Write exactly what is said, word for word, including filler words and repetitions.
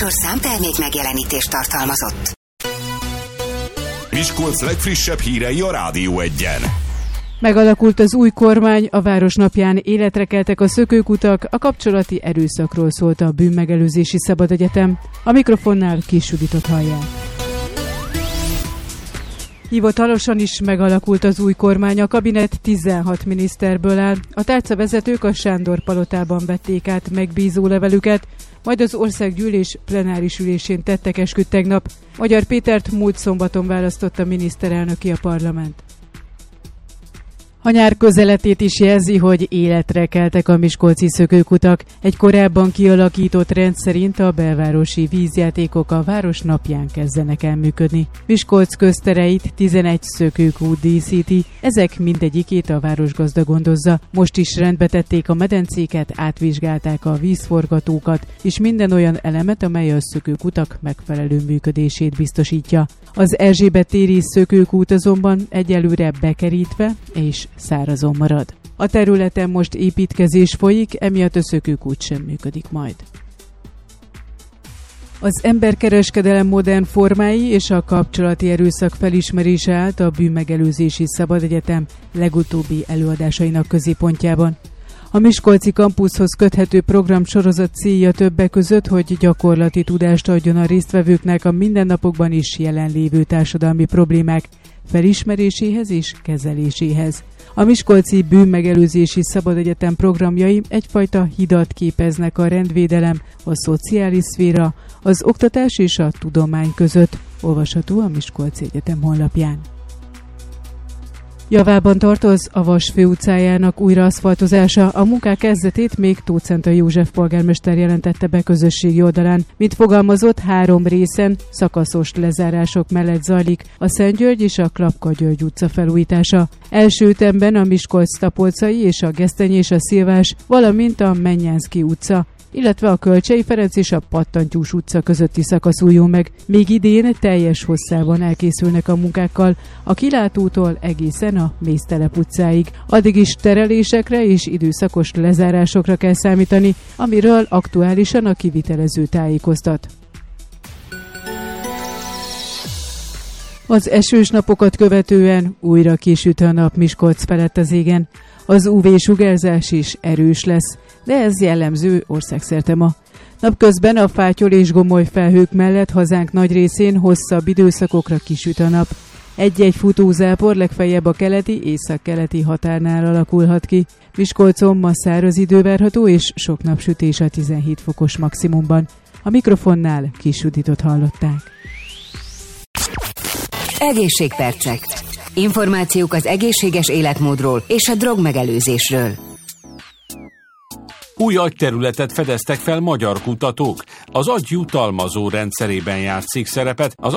műsor számtermék megjelenítést tartalmazott. Miskolc legfrissebb hírei a Rádió Egyen. Megalakult az új kormány, a városnapján életre keltek a szökőkutak, a kapcsolati erőszakról szólt a Bűnmegelőzési Szabadegyetem. A mikrofonnál Kis Juditot hallják. Hivatalosan is megalakult az új kormány, a kabinet tizenhat miniszterből áll. A tárcavezetők a Sándor palotában vették át megbízó levelüket, majd az országgyűlés plenáris ülésén tettek esküt tegnap. Magyar Pétert múlt szombaton választotta miniszterelnöki a parlament. A nyár közeletét is jelzi, hogy életre keltek a miskolci szökőkutak. Egy korábban kialakított rend szerint a belvárosi vízjátékok a város napján kezdenek el működni. Miskolc köztereit tizenegy szökőkút díszíti, ezek mindegyikét a városgazda gondozza. Most is rendbe tették a medencéket, átvizsgálták a vízforgatókat, és minden olyan elemet, amely a szökőkutak megfelelő működését biztosítja. Az Erzsébet téri szökőkút azonban egyelőre bekerítve és szárazon marad. A területen most építkezés folyik, emiatt a szökőkút sem működik majd. Az emberkereskedelem modern formái és a kapcsolati erőszak felismerése állt a Bűnmegelőzési Szabadegyetem legutóbbi előadásainak középpontjában. A miskolci kampuszhoz köthető programsorozat célja többek között, hogy gyakorlati tudást adjon a résztvevőknek a mindennapokban is jelenlévő társadalmi problémák felismeréséhez és kezeléséhez. A miskolci Bűnmegelőzési Szabadegyetem programjai egyfajta hidat képeznek a rendvédelem, a szociális szféra, az oktatás és a tudomány között, olvasható a Miskolci Egyetem honlapján. Javában tart az Avas főutcájának újraaszfaltozása. A munkák kezdetét még Tóth Szentai József polgármester jelentette be közösségi oldalán. Mint fogalmazott, három részen szakaszos lezárások mellett zajlik a Szent György és a Klapka György utca felújítása. Első ütemben a Miskolc-Tapolcai és a Gesztenyi és a Szilvás, valamint a Mennyánszky utca, illetve a Kölcsey Ferenc és a Pattantyús utca közötti szakasz újul meg. Még idén teljes hosszában elkészülnek a munkákkal, a Kilátótól egészen a Mésztelep utcáig. Addig is terelésekre és időszakos lezárásokra kell számítani, amiről aktuálisan a kivitelező tájékoztat. Az esős napokat követően újra kisüt a nap Miskolc felett az égen. Az ú vé-sugárzás is erős lesz, de ez jellemző országszerte ma. Napközben a fátyol és gomoly felhők mellett hazánk nagy részén hosszabb időszakokra kisüt a nap. Egy-egy futózápor legfeljebb a keleti, északkeleti határnál alakulhat ki. Miskolcon ma száraz idő várható és sok napsütés a tizenhét fokos maximumban. A mikrofonnál Kis Juditot hallották. Egészségpercek. Információk az egészséges életmódról és a drogmegelőzésről. Új agyterületet fedeztek fel magyar kutatók. Az agy jutalmazó rendszerében játszik szerepet az